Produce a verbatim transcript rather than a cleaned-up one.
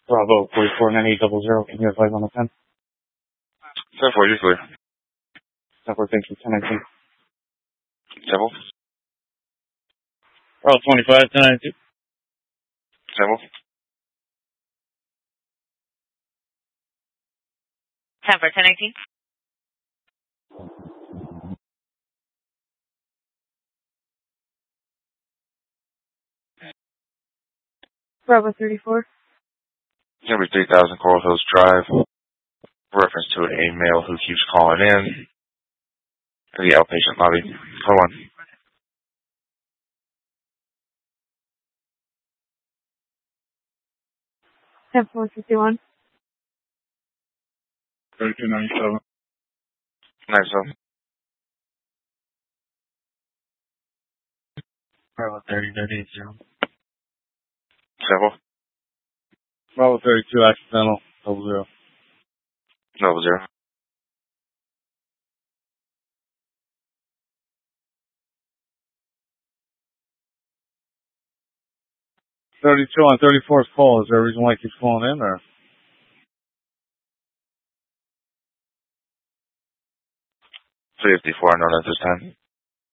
Bravo, forty-four nine eight double zero. Can you advise on the ten? ten four, you're clear. ten four, thank you. ten nineteen. Temple? Bravo, twenty-five, ten ninety-two. Temple? ten four, ten nineteen. Bravo, thirty-four. It's going to be three thousand Coral Hills Drive. Reference to a male who keeps calling in. In the outpatient lobby. Hold on. ten four, fifty-one. thirty-two ninety-seven. Nice, so. Bravo, thirty nine eight zero. Temple? Bravo, thirty-two, accidental, double zero. Double zero. thirty-two on thirty-four's call. Is there a reason why he keeps calling in, or? fifty-four, I know that this time.